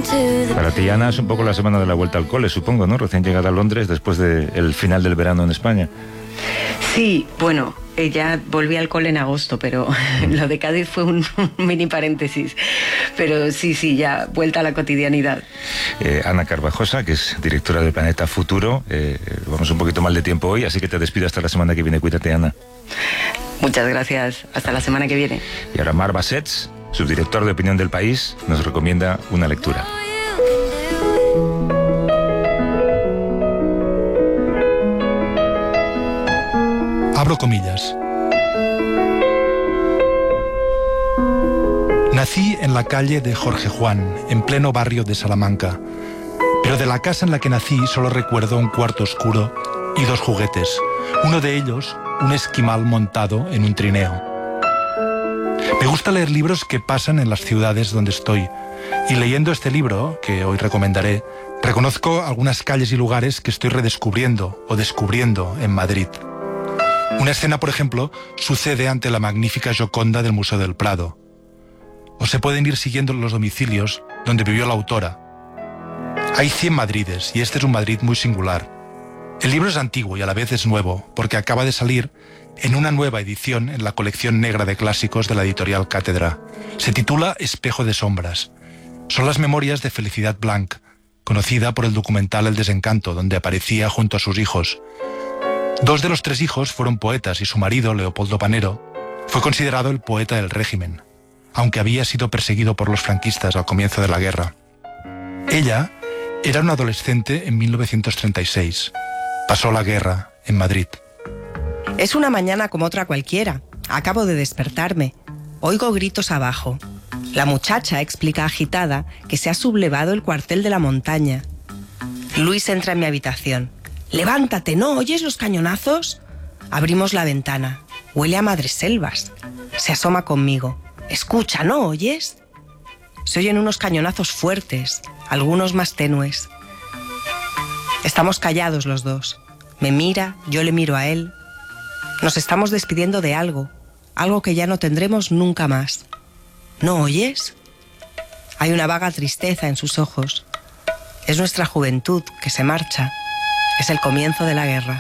Para ti, Ana, es un poco la semana de la vuelta al cole, supongo, ¿no? Recién llegada a Londres después del final del verano en España. Sí, bueno, ya volví al cole en agosto, pero lo de Cádiz fue un mini paréntesis. Pero sí, ya vuelta a la cotidianidad. Ana Carvajosa, que es directora de Planeta Futuro. Vamos un poquito mal de tiempo hoy, así que te despido hasta la semana que viene. Cuídate, Ana. Muchas gracias. Hasta la semana que viene. Y ahora Marc Bassets, subdirector de Opinión del País, nos recomienda una lectura. Abro comillas. Nací en la calle de Jorge Juan, en pleno barrio de Salamanca. Pero de la casa en la que nací solo recuerdo un cuarto oscuro y dos juguetes. Uno de ellos, un esquimal montado en un trineo. Me gusta leer libros que pasan en las ciudades donde estoy. Y leyendo este libro, que hoy recomendaré, reconozco algunas calles y lugares que estoy redescubriendo o descubriendo en Madrid. Una escena, por ejemplo, sucede ante la magnífica Gioconda del Museo del Prado. O se pueden ir siguiendo los domicilios donde vivió la autora. Hay 100 Madrides y este es un Madrid muy singular. El libro es antiguo y a la vez es nuevo, porque acaba de salir en una nueva edición en la colección negra de clásicos de la editorial Cátedra. Se titula Espejo de sombras. Son las memorias de Felicidad Blanch, conocida por el documental El desencanto, donde aparecía junto a sus hijos. 2 de los 3 hijos fueron poetas y su marido, Leopoldo Panero, fue considerado el poeta del régimen, aunque había sido perseguido por los franquistas al comienzo de la guerra. Ella era una adolescente en 1936. Pasó la guerra en Madrid. Es una mañana como otra cualquiera. Acabo de despertarme. Oigo gritos abajo. La muchacha explica agitada que se ha sublevado el cuartel de la montaña. Luis entra en mi habitación. «Levántate, ¿no oyes los cañonazos?» Abrimos la ventana. Huele a madreselvas. Se asoma conmigo. «Escucha, ¿no oyes?» Se oyen unos cañonazos fuertes, algunos más tenues. Estamos callados los dos. Me mira, yo le miro a él. Nos estamos despidiendo de algo que ya no tendremos nunca más. ¿No oyes? Hay una vaga tristeza en sus ojos. Es nuestra juventud que se marcha. Es el comienzo de la guerra.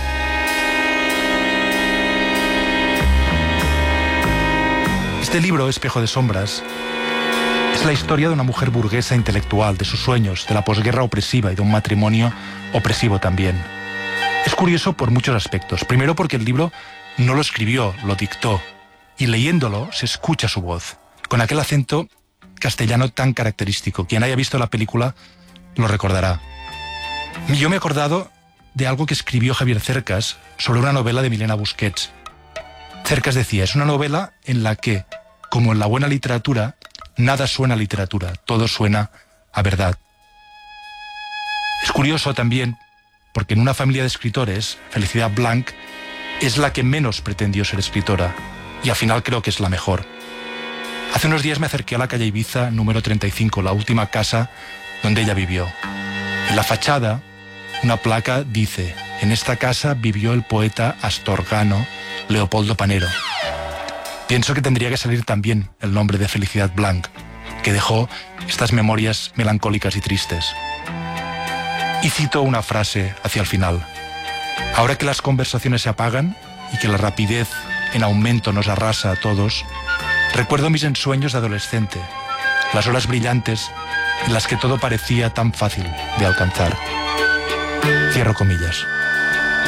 Este libro, Espejo de sombras, es la historia de una mujer burguesa intelectual, de sus sueños, de la posguerra opresiva y de un matrimonio opresivo también. Es curioso por muchos aspectos. Primero porque el libro no lo escribió, lo dictó. Y leyéndolo se escucha su voz, con aquel acento castellano tan característico. Quien haya visto la película lo recordará. Yo me he acordado de algo que escribió Javier Cercas sobre una novela de Milena Busquets. Cercas decía, es una novela en la que, como en la buena literatura, nada suena a literatura, todo suena a verdad. Es curioso también porque en una familia de escritores, Felicidad Blanch es la que menos pretendió ser escritora y al final creo que es la mejor. Hace unos días me acerqué a la calle Ibiza, número 35, la última casa donde ella vivió. En la fachada, una placa dice, en esta casa vivió el poeta astorgano Leopoldo Panero. Pienso que tendría que salir también el nombre de Felicidad Blanch, que dejó estas memorias melancólicas y tristes. Y cito una frase hacia el final. Ahora que las conversaciones se apagan y que la rapidez en aumento nos arrasa a todos, recuerdo mis ensueños de adolescente, las horas brillantes en las que todo parecía tan fácil de alcanzar. Cierro comillas.